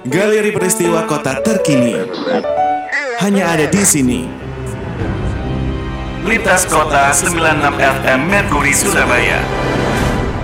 Galeri peristiwa kota terkini hanya ada di sini. Lintas Kota 96 FM Mercury Surabaya.